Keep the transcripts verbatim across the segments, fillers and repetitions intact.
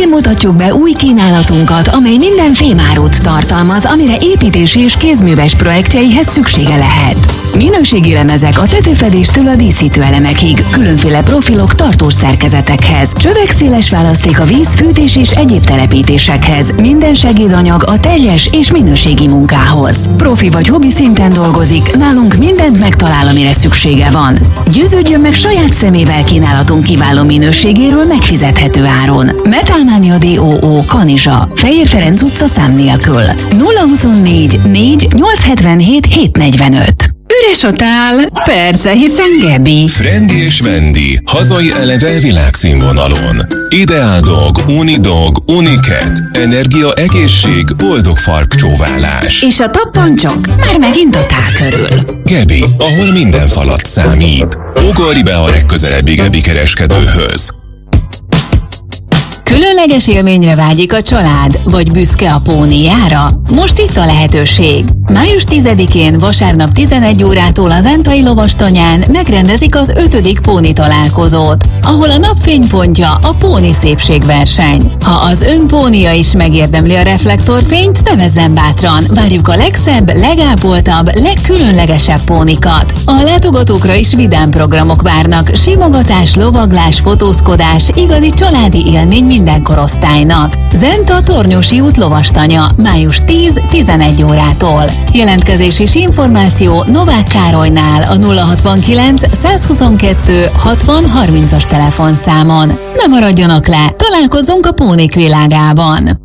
idén mutatjuk be új kínálatunkat, amely minden fémárút tartalmaz, amire építési és kézműves projektjeihez szüksége lehet. Minőségi lemezek a tetőfedéstől a díszítő elemekig, különféle profilok tartós szerkezetekhez, csövek széles választék a víz, fűtés és egyéb telepítésekhez, minden segédanyag a teljes és minőségi munkához. Profi vagy hobbi szinten dolgozik, nálunk mindent megtalál, amire szüksége van. Győződjön meg saját szemével kínálatunk kiváló minőségéről megfizethető áron. Metalmania dé o o Kanizsa, Fejér Ferenc utca szám nélkül. nulla huszonnégy négy nyolcszázhetvenhét hétszáznegyvenöt. Üres a tál? Persze, hiszen Gebi. Frendi és Vendi, hazai eleve világszínvonalon. Ideádog, Unidog, Uniket, energia, egészség, boldog farkcsóválás. És a tappancsok? Már megint a tál körül. Gebi, ahol minden falat számít. Ugorj be a legközelebbi Gebi kereskedőhöz. Különleges élményre vágyik a család, vagy büszke a póniára? Most itt a lehetőség. május tizedikén vasárnap tizenegy órától a Zentai Lovastanyán megrendezik az ötödik póni találkozót, ahol a napfénypontja a póni szépségverseny. Ha az ön pónia is megérdemli a reflektorfényt, nevezzen bátran. Várjuk a legszebb, legápoltabb, legkülönlegesebb pónikat. A látogatókra is vidám programok várnak, simogatás, lovaglás, fotózkodás, igazi családi élmény minden korosztálynak. Zenta Tornyosi út Lovastanya, május tíz tizenegy órától. Jelentkezés és információ Novák Károlynál a nulla hatvankilenc százhuszonkettő hatvan harmincas telefonszámon. Ne maradjanak le, találkozzunk a pónik világában!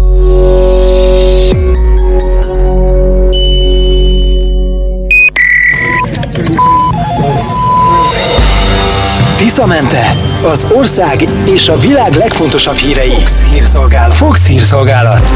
Tiszamente, az ország és a világ legfontosabb hírei. Fox hírszolgálat. Fox hírszolgálat.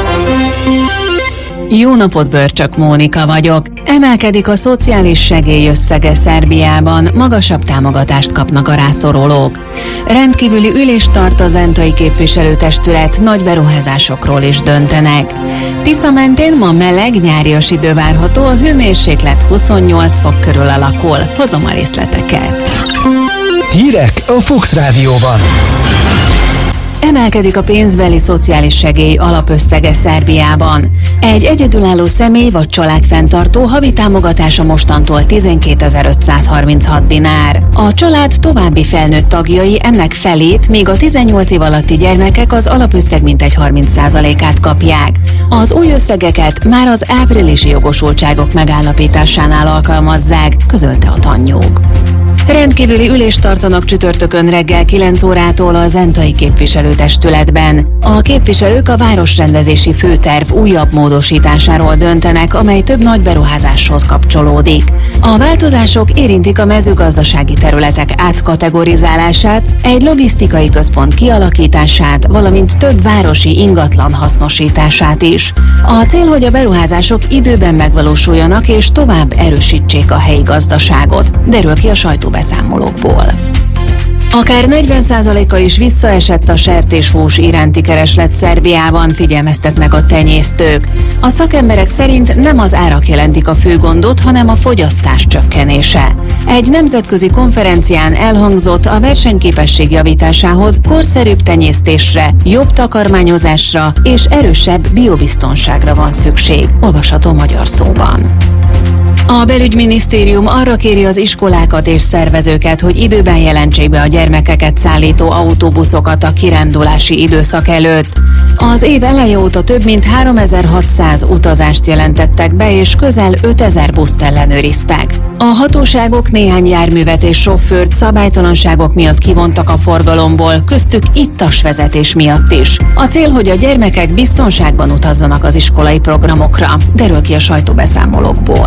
Jó napot, Börcsök Mónika vagyok. Emelkedik a szociális segély összege Szerbiában, magasabb támogatást kapnak a rászorulók. Rendkívüli ülést tart a zentai képviselőtestület, nagy beruházásokról is döntenek. Tisza mentén ma meleg, nyárias idő várható, a hőmérséklet huszonnyolc fok körül alakul. Hozom a részleteket. Hírek a Fox Rádióban. Emelkedik a pénzbeli szociális segély alapösszege Szerbiában. Egy egyedülálló személy vagy családfenntartó havi támogatása mostantól tizenkétezer-ötszázharminchat dinár. A család további felnőtt tagjai ennek felét, míg a tizennyolc év alatti gyermekek az alapösszeg mintegy harminc százalékát kapják. Az új összegeket már az áprilisi jogosultságok megállapításánál alkalmazzák, közölte a tannyók. Rendkívüli ülést tartanak csütörtökön reggel kilenc órától a zentai képviselőtestületben. A képviselők a városrendezési főterv újabb módosításáról döntenek, amely több nagy beruházáshoz kapcsolódik. A változások érintik a mezőgazdasági területek átkategorizálását, egy logisztikai központ kialakítását, valamint több városi ingatlan hasznosítását is. A cél, hogy a beruházások időben megvalósuljanak és tovább erősítsék a helyi gazdaságot, derül ki a sajtóbeszámolókból. Akár negyven százalékkal is visszaesett a sertéshús iránti kereslet Szerbiában, figyelmeztetnek a tenyésztők. A szakemberek szerint nem az árak jelentik a fő gondot, hanem a fogyasztás csökkenése. Egy nemzetközi konferencián elhangzott, a versenyképesség javításához korszerűbb tenyésztésre, jobb takarmányozásra és erősebb biobiztonságra van szükség. Olvasható magyar szóban. A belügyminisztérium arra kéri az iskolákat és szervezőket, hogy időben jelentsék be a gyermekeket szállító autóbuszokat a kirándulási időszak előtt. Az év eleje óta több mint háromezer-hatszáz utazást jelentettek be, és közel ötezer buszt ellenőriztek. A hatóságok néhány járművet és sofőrt szabálytalanságok miatt kivontak a forgalomból, köztük ittas vezetés miatt is. A cél, hogy a gyermekek biztonságban utazzanak az iskolai programokra, derül ki a sajtóbeszámolókból.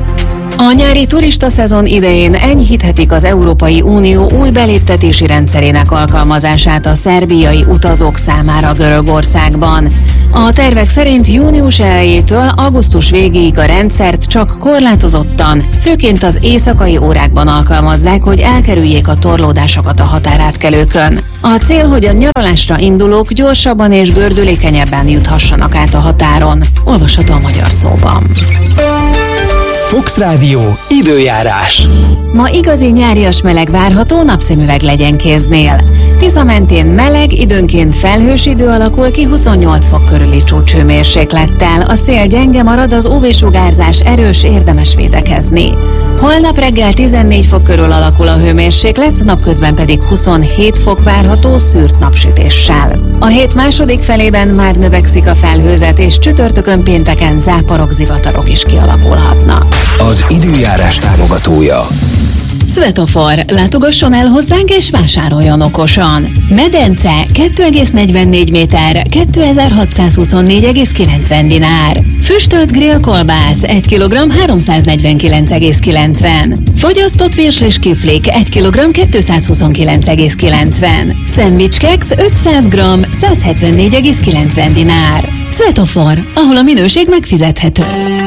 A nyári turista szezon idején enyhíthetik az Európai Unió új beléptetési rendszerének alkalmazását a szerbiai utazók számára Görögországban. A tervek szerint június elejétől augusztus végéig a rendszert csak korlátozottan, főként az éjszakai órákban alkalmazzák, hogy elkerüljék a torlódásokat a határátkelőkön. A cél, hogy a nyaralásra indulók gyorsabban és gördülékenyebben juthassanak át a határon. Olvasható a magyar szóban. Fox Rádió időjárás. Ma igazi nyárias meleg várható, napszemüveg legyen kéznél. Tisza mentén meleg, időnként felhős idő alakul ki huszonnyolc fok körüli csúcshőmérséklettel. A szél gyenge marad, az ú vé-sugárzás erős, érdemes védekezni. Holnap reggel tizennégy fok körül alakul a hőmérséklet, napközben pedig huszonhét fok várható szűrt napsütéssel. A hét második felében már növekszik a felhőzet, és csütörtökön pénteken záporok, zivatarok is kialakulhatnak. Az időjárás támogatója Svetofor, látogasson el hozzánk és vásároljon okosan. Medence kettő egész negyvennégy méter, kétezer-hatszázhuszonnégy egész kilencven dinár. Füstölt grillkolbász egy kilogramm háromszáznegyvenkilenc egész kilencven. Fogyasztott virslis kiflik egy kilogramm kétszázhuszonkilenc egész kilencven. Szendvicskeks ötszáz gramm százhetvennégy egész kilencven dinár. Svetofor, ahol a minőség megfizethető.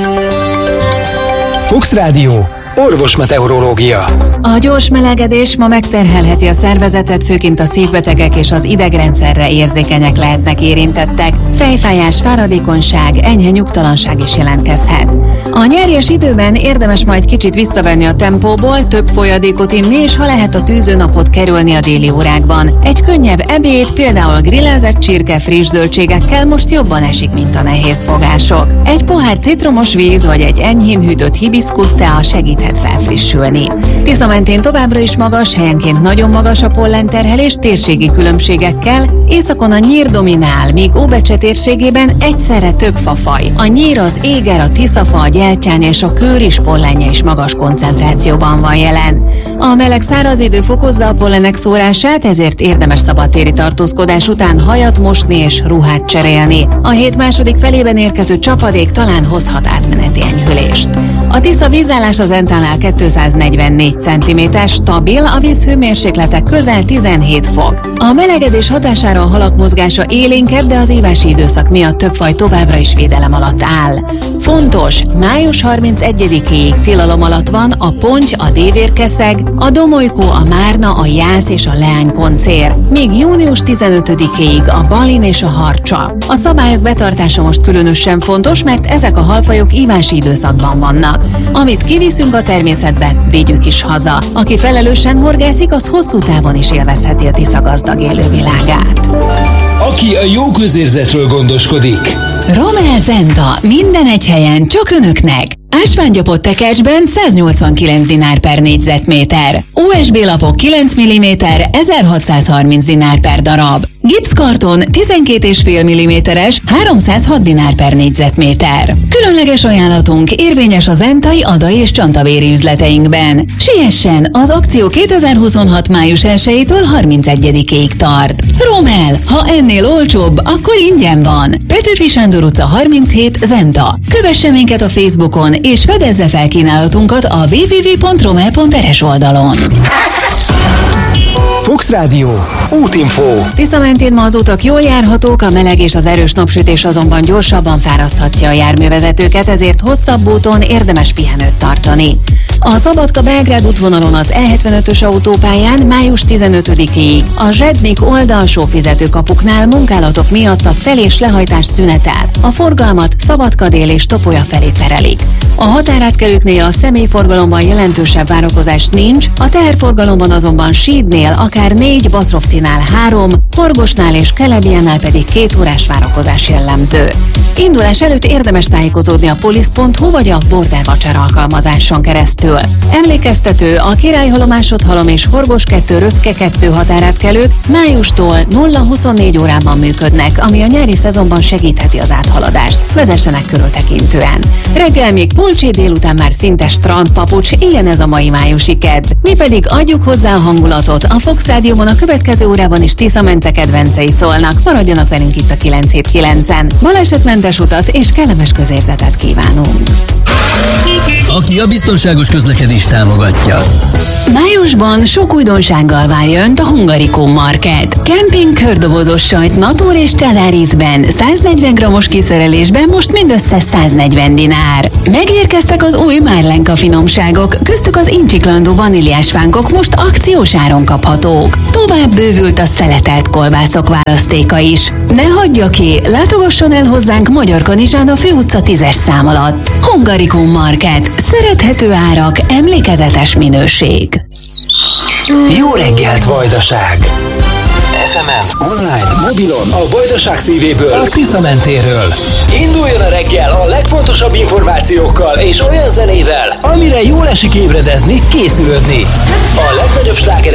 Fox Rádió orvosmeteorológia. A gyors melegedés ma megterhelheti a szervezetet, főként a szívbetegek és az idegrendszerre érzékenyek lehetnek érintettek. Fejfájás, fáradékonyság, enyhe nyugtalanság is jelentkezhet. A nyárias időben érdemes majd kicsit visszavenni a tempóból, több folyadékot inni, és ha lehet a tűzőnapot kerülni a déli órákban. Egy könnyebb ebéd, például grillezett csirke friss zöldségekkel most jobban esik, mint a nehéz fogások. Egy pohár citromos víz vagy egy enyhén hűtött hibiszkusz tea segít felfrissülni. Tisza mentén továbbra is magas, helyenként nagyon magas a pollenterhelés térségi különbségekkel, északon a Nyír dominál, míg Óbecse térségében egyszerre több fafaj. A Nyír, az éger, a tiszafa, a gyertyány és a kőris pollenje is magas koncentrációban van jelen. A meleg száraz idő fokozza a pollenek szórását, ezért érdemes szabadtéri tartózkodás után hajat mosni és ruhát cserélni. A hét második felében érkező csapadék talán hozhat átmeneti enyhülést. A Tisza vízállás az Entánál kétszáznegyvennégy centiméter, stabil, a vízhőmérsékletek közel tizenhét fok. A melegedés hatására a halak mozgása élénkebb, de az évási időszak miatt több faj továbbra is védelem alatt áll. Fontos, május harmincegyedikéig tilalom alatt van a ponty, a dévérkeszeg, a domolykó, a márna, a jász és a leánykoncér, míg június tizenötödikéig a balin és a harcsa. A szabályok betartása most különösen fontos, mert ezek a halfajok ívási időszakban vannak. Amit kiviszünk a természetbe, vigyük is haza. Aki felelősen horgászik, az hosszú távon is élvezheti a Tisza gazdag élővilágát. Aki a jó közérzetről gondoskodik. Romel Zenta, minden egy helyen, csak önöknek. Ásványgyapott tekercsben száznyolcvankilenc dinár per négyzetméter. u es bé lapok kilenc milliméter, ezerhatszázharminc dinár per darab. Gipszkarton tizenkét egész öt milliméteres, háromszázhat dinár per négyzetméter. Különleges ajánlatunk érvényes a zentai, adai és csantavéri üzleteinkben. Siessen, az akció kétezer-huszonhat május elsejétől harmincegyedikéig tart. Romel, ha ennél olcsóbb, akkor ingyen van. Petőfi Sándor utca harminchét, Zenta. Kövesse minket a Facebookon, és fedezze fel kínálatunkat a double-u double-u double-u pont romel pont er es oldalon. Fox Rádió útinfó. Tisza mentén ma az utak jól járhatók, a meleg és az erős napsütés azonban gyorsabban fáraszthatja a járművezetőket, ezért hosszabb úton érdemes pihenőt tartani. A Szabadka-Belgrád útvonalon az E hetvenötös autópályán május tizenötödikéig a Zsednik oldalsó fizetőkapuknál munkálatok miatt a fel- és lehajtás szünetel. A forgalmat Szabadka dél és Topolya felé terelik. A határátkelőknél a személyforgalomban jelentősebb várakozás nincs, a teherforgalomban azonban Sídnél akár négy, Batrovcinál három, Horgosnál és Kelebiánál pedig két órás várakozás jellemző. Indulás előtt érdemes tájékozódni a polisz pont hu vagy a Border Voucher alkalmazáson keresztül. Emlékeztető, a Királyhalom, Másodhalom és Horgos kettő, Röszke kettő határátkelők májustól nulla huszonnégy órában működnek, ami a nyári szezonban segítheti az áthaladást. Vezessenek körültekintően. Reggel még pulcsi, délután már szinte strandpapucs, ilyen ez a mai májusi kedd. Mi pedig adjuk hozzá a hangulatot. A Fox Rádióban a következő órában is Tisza mente kedvencei szólnak. Maradjanak velünk itt a kilenc hét kilencen. Balesetmentes utat és kellemes közérzetet kívánunk. Aki a biztonságos közlekedést támogatja. Májusban sok újdonsággal várja Önt a Hungarikum Market. Kemping kördobozos sajt natur és csadárízben, száznegyven grammos kiszerelésben most mindössze száznegyven dinár. Megérkeztek az új Márlenka finomságok, köztük az incsiklandó vaníliás fánkok most akciós áron kaphatók. Tovább bővült a szeletelt kolbászok választéka is. Ne hagyja ki, látogasson el hozzánk Magyarkanizsán a Főutca tízes szám alatt. Hungarikum Agricom Market. Szerethető árak, emlékezetes minőség. Jó reggelt, Vajdaság! ef emen, online, mobilon, a Vajdaság szívéből, a Tisza mentéről. Induljon a reggel a legfontosabb információkkal és olyan zenével, amire jól esik ébredezni, készülődni. A legnagyobb slágerek